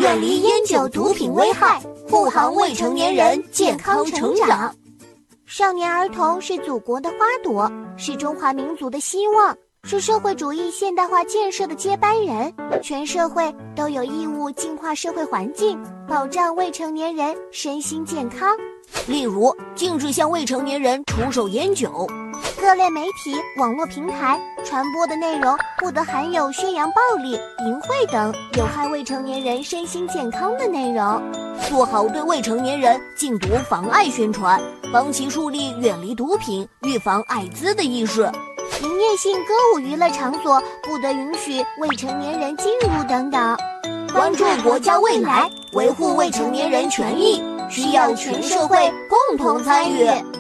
远离烟酒毒品危害，护航未成年人健康成长。 少年儿童是祖国的花朵，是中华民族的希望，是社会主义现代化建设的接班人。全社会都有义务净化社会环境，保障未成年人身心健康。 例如，禁止向未成年人出售烟酒。 各类媒体、网络平台传播的内容不得含有宣扬暴力、淫秽等有害未成年人身心健康的内容。 做好对未成年人禁毒防艾宣传，帮其树立远离毒品、预防艾滋的意识。 营业性歌舞娱乐场所不得允许未成年人进入等等。 关注国家未来，维护未成年人权益，需要全社会共同参与。